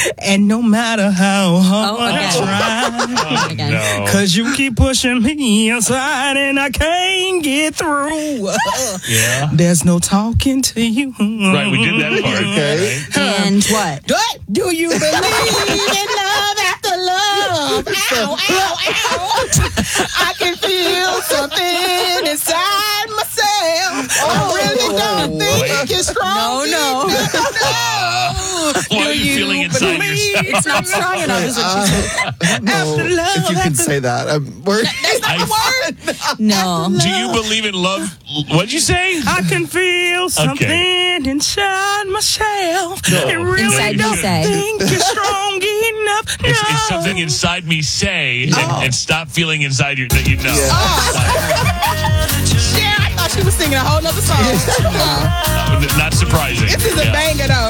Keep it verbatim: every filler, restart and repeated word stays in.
And no matter how hard Oh, I try, Again. No. cause you keep pushing me aside and I can't get through. Yeah. There's no talking to you. Right, we did that part. Okay. Right? And what? What? Do you believe in love after love? Ow, ow, ow. I can feel something inside myself. I really don't think it's strong. No, no. no. What are you feeling inside yourself? It's not strong enough, is what she said. I don't know After love, if you can after- say that. Um, we're, That's not the word. No. Do you believe in love? What'd you say? I can feel something Okay. inside myself. No. It really Inside don't you say. think it's strong enough. No. It's, it's something inside me say and, and stop feeling inside you that you know. Yeah. Yeah, I thought she was singing a whole nother song. Uh, not surprising. This is a Yeah. banger, though.